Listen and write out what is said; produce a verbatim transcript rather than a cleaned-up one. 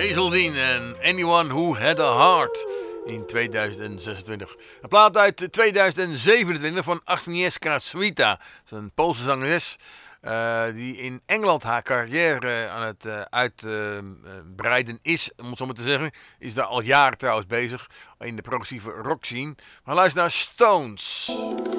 Hazeldine en Anyone Who Had a Heart in tweeduizend zesentwintig. Een plaat uit tweeduizend zevenentwintig van Agnieszka Swita. Dat is een Poolse zangeres uh, die in Engeland haar carrière aan het uh, uitbreiden uh, is, om het zo maar te zeggen. Is daar al jaren trouwens bezig in de progressieve rock scene. Maar luister naar Stones.